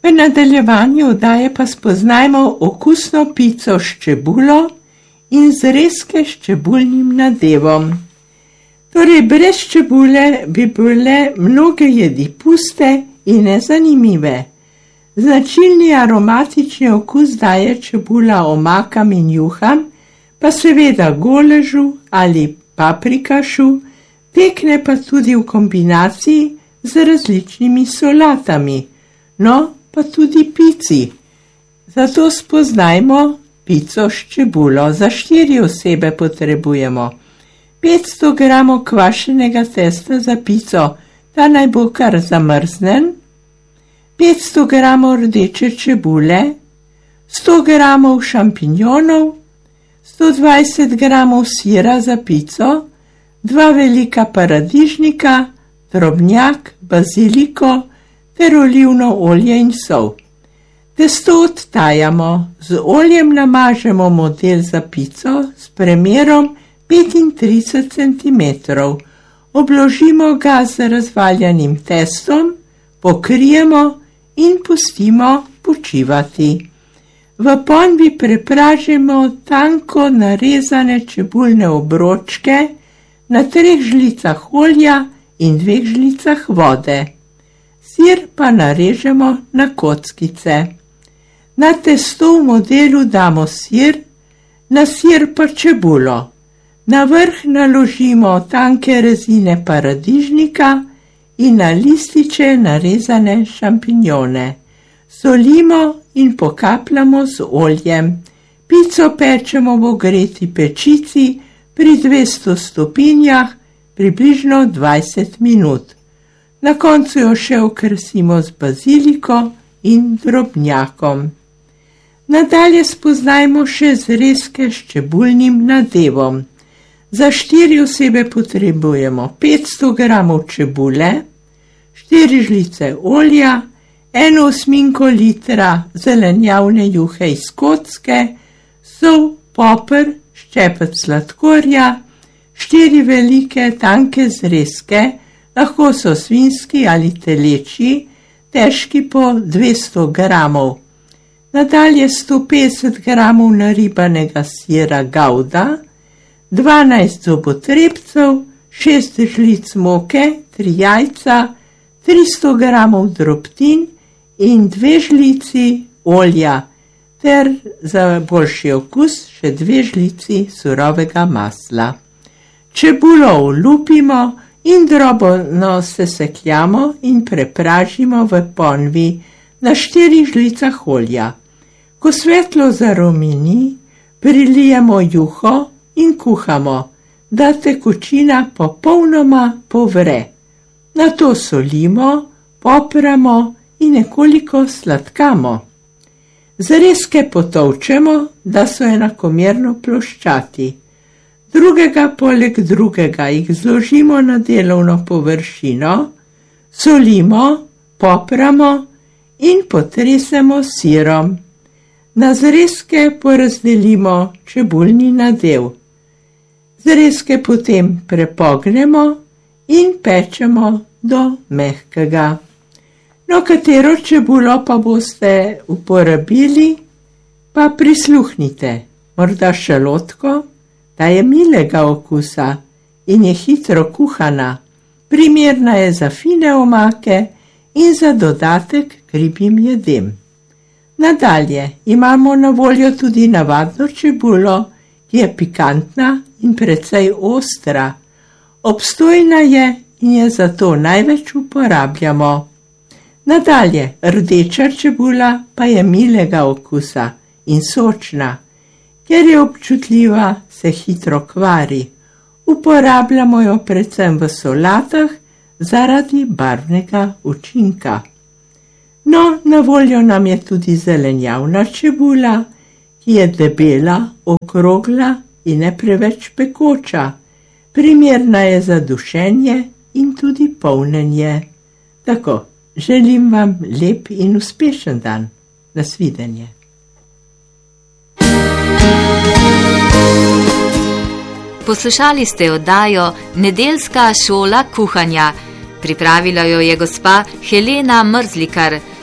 V nadaljevanju oddaje pa spoznajmo okusno pico s čebulo in zrezke s čebulnim nadevom. Torej, brez čebule bi bile mnoge jedi puste in nezanimive. Značilni aromatični okus daje čebula omakam in juham, pa seveda goležu ali paprikašu, tekne pa tudi v kombinaciji z različnimi solatami, no pa tudi pici. Zato spoznajmo pico s čebulo. Za 4 osebe potrebujemo 500 g kvašenega testa za pico, ta naj bo kar zamrznen, 500 g rdeče čebule, 100 g šampinjonov, 120 g sira za pico, 2 velika paradižnika, drobnjak, baziliko ter olivno olje in sol. Testo odtajamo, z oljem namažemo model za pico s premerom 35 cm. Obložimo ga z razvaljanim testom, pokrijemo in pustimo počivati. V ponvi prepražimo tanko narezane čebulne obročke na 3 žlicah olja in 2 žlicah vode. Sir pa narežemo na kockice. Na testo v modelu damo sir, na sir pa čebulo. Na vrh naložimo tanke rezine paradižnika in na lističe narezane šampinjone. Solimo in pokapljamo z oljem. Pico pečemo v ogreti pečici pri 200 stopinjah približno 20 minut. Na koncu jo še okrasimo z baziliko in drobnjakom. Nadalje spoznajmo še zrezke s čebulnim nadevom. Za 4 osebe potrebujemo 500 g čebule, 4 žlice olja, 1/8 litra zelenjavne juhe iz kocke, sol, poper, ščepec sladkorja, 4 velike tanke zrezke, lahko so svinjski ali telečji, težki po 200 g. Nadalje 150 g naribanega sira gouda, 12 zobotrebcev, 6 žlic moke, 3 jajca, 300 g drobtin in 2 žlici olja ter za boljši okus še 2 žlici surovega masla. Čebulo olupimo in drobno sesekljamo in prepražimo v ponvi na 4 žlicah olja. Ko svetlo zarumeni, prilijemo juho in kuhamo, da tekočina popolnoma povre. Nato solimo, popramo in nekoliko sladkamo. Zrezke potolčemo, da so enakomerno ploščati. Drugega poleg drugega jih zložimo na delovno površino, solimo, popramo in potresemo s sirom. Na zrezke porazdelimo čebulni nadev. Zrezke potem prepognemo in pečemo do mehkega. No, katero čebulo pa boste uporabili, pa prisluhnite. Morda šalotko, ta je milega okusa in je hitro kuhana. Primerna je za fine omake in za dodatek k ribjim jedem. Nadalje imamo na voljo tudi navadno čebulo, ki je pikantna in precej ostra. Obstojna je in je zato največ uporabljamo. Nadalje, rdeča čebula pa je milega okusa in sočna. Ker je občutljiva, se hitro kvari. Uporabljamo jo predvsem v solatah zaradi barvnega učinka. No, na voljo nam je tudi zelenjavna čebula, ki je debela, okrogla in ne preveč pekoča. Primerna je za dušenje in tudi polnjenje. Tako, želim vam lep in uspešen dan. Nasvidenje. Poslušali ste oddajo Nedeljska šola kuhanja. Pripravila jo je gospa Helena Mrzlikar.